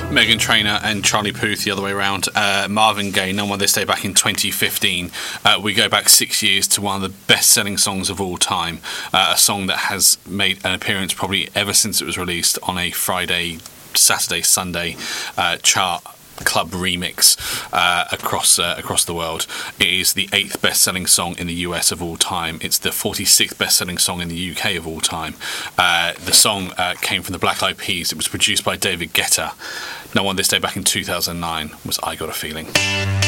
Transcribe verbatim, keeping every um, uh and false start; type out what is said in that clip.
Meghan Trainor and Charlie Puth the other way around. Uh, Marvin Gaye, No More This Day, back in twenty fifteen. Uh, we go back six years to one of the best-selling songs of all time. Uh, a song that has made an appearance probably ever since it was released on a Friday, Saturday, Sunday uh, chart club remix uh, across uh, across the world. It is the eighth best-selling song in the U S of all time. It's the forty-sixth best-selling song in the U K of all time. Uh, the song uh, came from the Black Eyed Peas. It was produced by David Guetta. No One This Day, back in two thousand nine, was I Got a Feeling.